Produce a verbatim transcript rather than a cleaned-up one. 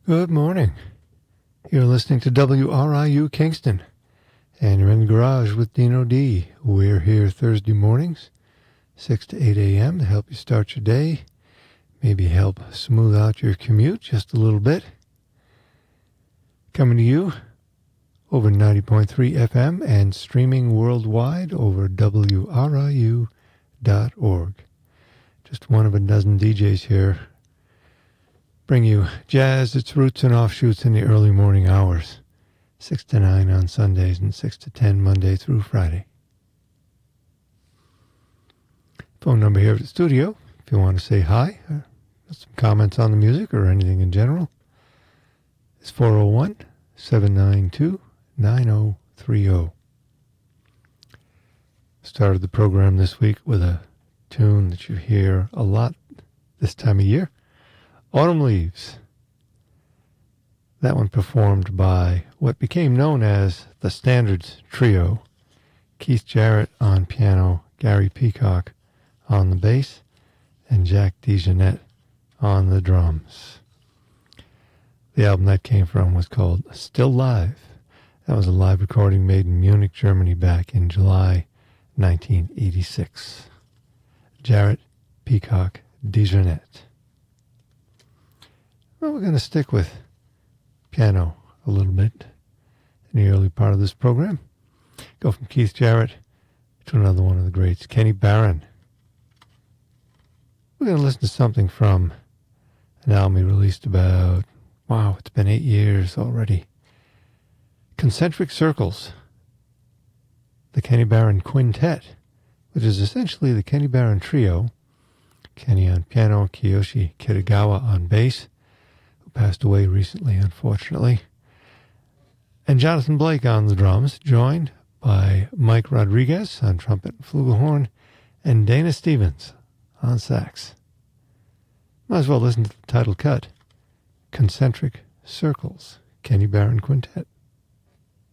Good morning. You're listening to W R I U Kingston, and you're in the garage with Dino D. We're here Thursday mornings, six to eight a.m. to help you start your day, maybe help smooth out your commute just a little bit. Coming to you over ninety point three F M and streaming worldwide over W R I U dot org. Just one of a dozen D Js here. Bring you jazz, its roots and offshoots in the early morning hours, six to nine on Sundays and six to ten Monday through Friday. Phone number here at the studio, if you want to say hi, or some comments on the music or anything in general, is four oh one, seven nine two, nine oh three oh. Started the program this week with a tune that you hear a lot this time of year. Autumn Leaves. That one performed by what became known as the Standards Trio. Keith Jarrett on piano, Gary Peacock on the bass, and Jack DeJohnette on the drums. The album that came from was called Still Live. That was a live recording made in Munich, Germany back in July nineteen eighty-six. Jarrett, Peacock, DeJohnette. Well, we're going to stick with piano a little bit in the early part of this program. Go from Keith Jarrett to another one of the greats, Kenny Barron. We're going to listen to something from an album he released about, wow, it's been eight years already. Concentric Circles, the Kenny Barron Quintet, which is essentially the Kenny Barron Trio. Kenny on piano, Kiyoshi Kitagawa on bass, passed away recently, unfortunately, and Jonathan Blake on the drums, joined by Mike Rodriguez on trumpet and flugelhorn, and Dana Stevens on sax. Might as well listen to the title cut, Concentric Circles, Kenny Barron Quintet.